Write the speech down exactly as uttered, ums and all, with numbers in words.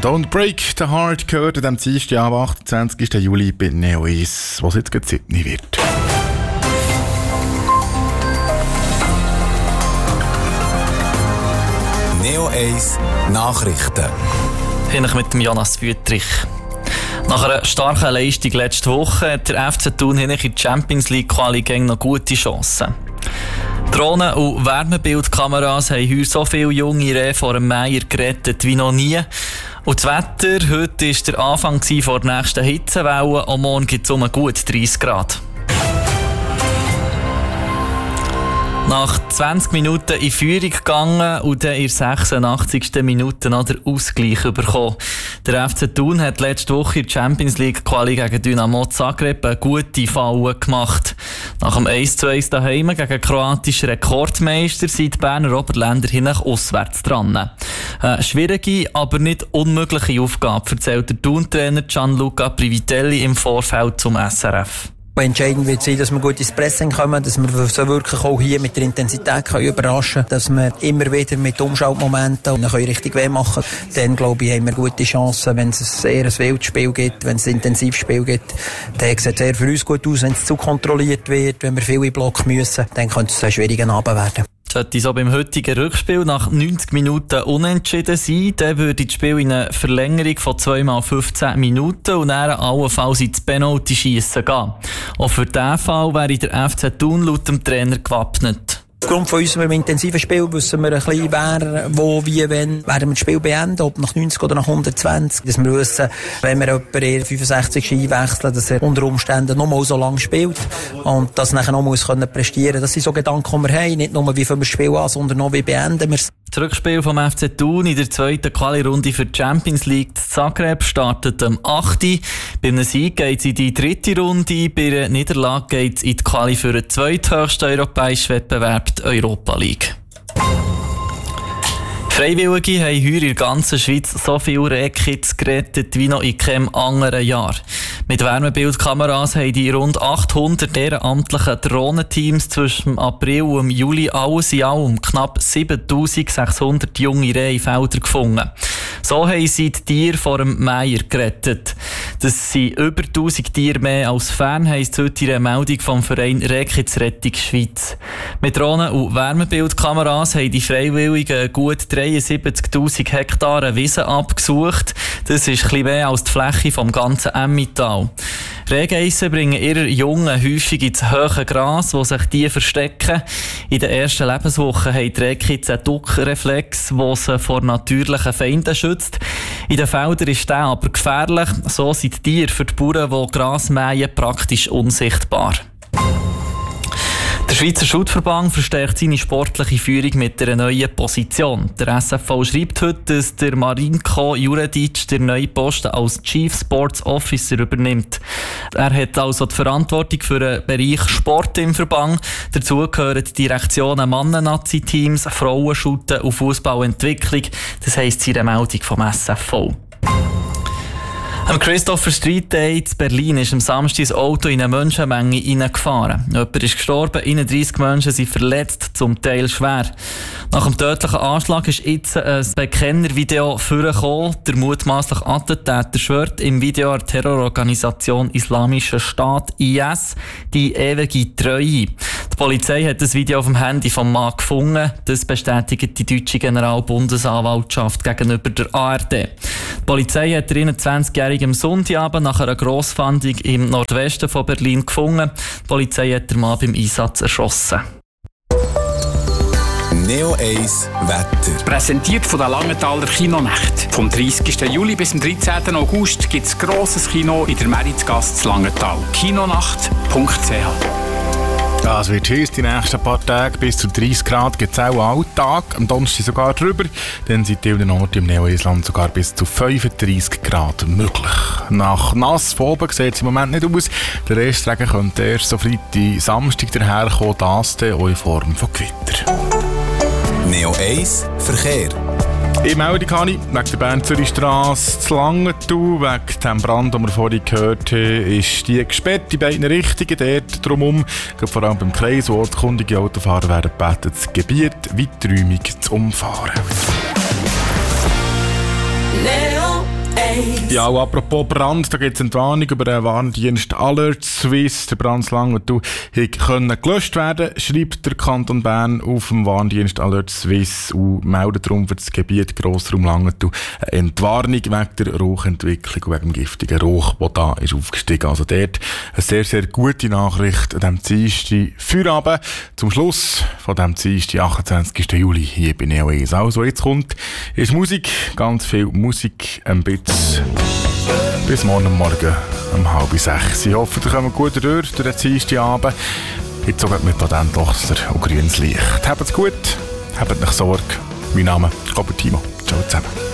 Don't Break the Heart gehört an diesem Dienstag am achtundzwanzigsten Juli bei Neo eins, was jetzt gerade siebni wird. Neo eins Nachrichten. Hinter mit dem Jonas Wüttrich. Nach einer starken Leistung letzte Woche hat der F C Thun in der Champions League Quali noch gute Chancen. Drohnen- und Wärmebildkameras haben heute so viele junge Rehe vor dem Meier gerettet wie noch nie. Und das Wetter, heute war der Anfang vor der nächsten Hitzewelle. Am Morgen gibt es um gut dreißig Grad. Nach zwanzig Minuten in Führung gegangen und dann in der sechsundachtzigsten Minute noch den Ausgleich bekommen. Der F C Thun hat letzte Woche in der Champions League Quali gegen Dynamo Zagreb eine gute Falle gemacht. Nach dem eins zu eins daheim gegen kroatischen Rekordmeister sind die Berner Oberländer hinten auswärts dran. Eine schwierige, aber nicht unmögliche Aufgabe, erzählt der Thun-Trainer Gianluca Privitelli im Vorfeld zum S R F. Entscheidend wird sein, dass wir gut ins Pressing kommen, dass wir so wirklich auch hier mit der Intensität können überraschen können, dass wir immer wieder mit Umschaltmomenten und können richtig weh machen. Dann, glaube ich, haben wir gute Chancen, wenn es eher ein wildes Spiel gibt, wenn es ein Intensivspiel gibt. Dann sieht es eher für uns gut aus, wenn es zu kontrolliert wird, wenn wir viel in Block müssen, dann könnte es ein schwieriger Abend werden. Sollte so beim heutigen Rückspiel nach neunzig Minuten unentschieden sein, dann würde das Spiel in eine Verlängerung von zwei mal fünfzehn Minuten und dann allenfalls ins Penalty-Schiessen gehen. Auch für diesen Fall wäre der F C Thun laut dem Trainer gewappnet. Aufgrund von unserem intensiven Spiel wissen wir ein bisschen, wer, wo, wie, wenn, werden wir das Spiel beenden, ob nach neunzig oder nach hundertzwanzig. Dass wir wissen, wenn wir jemanden in fünfundsechzig einwechseln, dass er unter Umständen noch mal so lange spielt und das nachher noch muss können prestieren. Das sind so Gedanken, die wir haben. Nicht nur, wie fangen wir das Spiel an, sondern auch, wie beenden wir es. Das Rückspiel vom F C Thun in der zweiten Quali-Runde für die Champions League in Zagreb startet am achten Bei einem Sieg geht es in die dritte Runde, bei einer Niederlage geht es in die Quali für den zweithöchsten europäischen Wettbewerb, die Europa League. Freiwillige haben heuer in der ganzen Schweiz so viele Rehkits gerettet wie noch in keinem anderen Jahr. Mit Wärmebildkameras haben die rund achthundert ehrenamtlichen Drohnenteams zwischen April und Juli alles in allem knapp siebentausendsechshundert junge Rehe in Feldern gefunden. So haben sie die Tiere vor dem Meier gerettet. Das sind über tausend Tiere mehr als fern, heisst heute in einer Meldung vom Verein Rehkitsrettung Schweiz. Mit Drohnen- und Wärmebildkameras haben die Freiwilligen gut dreiundsiebzigtausend Hektare Wiesen abgesucht. Das ist ein bisschen mehr als die Fläche vom ganzen Emmental. Rehgeissen bringen ihre Jungen häufig ins hohe Gras, wo sich die verstecken. In den ersten Lebenswochen haben die Rehkitz einen Duckreflex, der sie vor natürlichen Feinden schützt. In den Feldern ist der aber gefährlich. So sind die Tiere für die Bauern, die Gras mähen, praktisch unsichtbar. Der Schweizer Schuttverband verstärkt seine sportliche Führung mit einer neuen Position. Der S F V schreibt heute, dass der Marinko Juredic den neuen Posten als Chief Sports Officer übernimmt. Er hat also die Verantwortung für den Bereich Sport im Verband. Dazu gehören die Direktionen Mannen-Nazi-Teams, Frauenschutten und Fußballentwicklung. Das heisst in der Meldung vom S F V. Am Christopher Street Day in Berlin ist am Samstag das Auto in eine Menschenmenge hineingefahren. Jemand ist gestorben, einunddreissig Menschen sind verletzt, zum Teil schwer. Nach dem tödlichen Anschlag ist jetzt ein Bekennervideo vorgekommen. Der mutmaßliche Attentäter schwört im Video der Terrororganisation Islamischer Staat I S die ewige Treue. Die Polizei hat das Video auf dem Handy vom Mann gefunden. Das bestätigt die deutsche Generalbundesanwaltschaft gegenüber der A R D. Die Polizei hat den einundzwanzigjährigen am Sonntagabend nach einer Grossfahndung im Nordwesten von Berlin gefunden. Die Polizei hat den Mann beim Einsatz erschossen. Neo eins Wetter. Präsentiert von der Langenthaler Kinonacht. Vom dreißigsten Juli bis zum dreizehnten August gibt es grosses Kino in der Meritzgasse zu Langenthal. kinonacht punkt c h. Ja, es wird heiß die nächsten paar Tage. Bis zu dreißig Grad gibt es auch Alltag. Am Donnerstag sogar drüber. Dann sind in den Nord- im Neo-Island sogar bis zu fünfunddreissig Grad möglich. Nach nass von oben sieht es im Moment nicht aus. Der Restregen könnte erst so Freitag, Samstag daherkommen. Das dann auch in Form von Gewitter. Neo eins Verkehr. Ich melde dich, wegen der Bern-Zürich-Strasse zu Langenthal, wegen dem Brand, den wir vorhin gehört haben, ist die gesperrt in beiden Richtungen. Dort drumherum, vor allem beim Kreis, wo ortskundige Autofahrer werden gebeten, das Gebiet weiträumig zu umfahren. Neo Ja, und apropos Brand, da gibt es eine Warnung über den Warndienst Alert Swiss. Der Brand Langenthal konnte gelöscht werden, schreibt der Kanton Bern auf dem Warndienst Alert Swiss und meldet darum für das Gebiet Grossraum Langenthal eine Entwarnung wegen der Rauchentwicklung und wegen dem giftigen Rauch, der da ist aufgestiegen. Also dort eine sehr, sehr gute Nachricht an diesem Dienstag Feierabend. Zum Schluss von diesem Dienstag, achtundzwanzigsten Juli, hier bei Neo eins. Also jetzt kommt ist Musik, ganz viel Musik, ein bisschen bis morgen Morgen um halb sechs. Ich hoffe, ihr kommt gut durch, durch den Dienstagabend. Jetzt sogar mit Patenttochter und grünes Licht. Habt's gut, habt nicht Sorge. Mein Name ist Robert Timo. Ciao zusammen.